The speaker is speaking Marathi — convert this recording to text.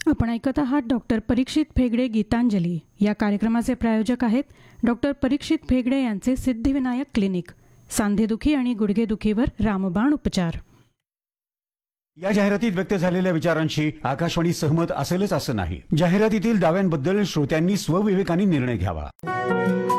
आपण ऐकत आहात डॉक्टर परीक्षित फेगडे गीतांजली. या कार्यक्रमाचे प्रायोजक आहेत डॉक्टर परीक्षित फेगडे यांचे सिद्धिविनायक क्लिनिक, सांधेदुखी आणि गुडघेदुखीवर रामबाण उपचार. या जाहिरातीत व्यक्त झालेल्या विचारांशी आकाशवाणी सहमत असेलच असं नाही. जाहिरातीतील दाव्यांबद्दल श्रोत्यांनी स्वविवेकाने निर्णय घ्यावा.